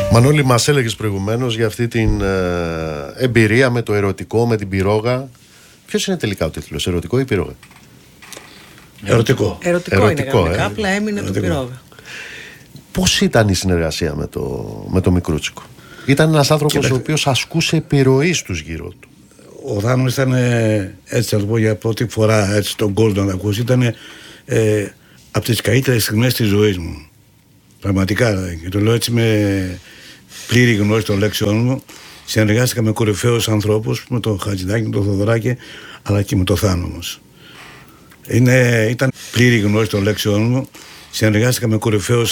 Μανώλη, μας έλεγες προηγουμένως για αυτή την εμπειρία με το ερωτικό, με την πυρόγα. Ποιος είναι τελικά ο τίτλος, ερωτικό ή πυρόγα? Ερωτικό. Ερωτικό είναι κανονικά, απλά έμεινε το πυρόγα. Πώς ήταν η συνεργασία με το Μικρούτσικο? Ήταν ένας άνθρωπος ο οποίος ασκούσε επιρροή στους γύρω του. Ο Θάνος ήταν, έτσι θα το πω για πρώτη φορά, έτσι τον κόσμο να ακούσει, ήταν από τις καλύτερες στιγμές της ζωής μου. Πραγματικά, και το λέω έτσι με πλήρη γνώση των λέξεών μου. Συνεργάστηκα με κορυφαίους ανθρώπους, με τον Χατζηδάκη, με τον Θοδωράκη, αλλά και με τον Θάνο όμως. Ήταν πλήρη γνώση των λέξεών μου. Συνεργάστηκα με κορυφαίους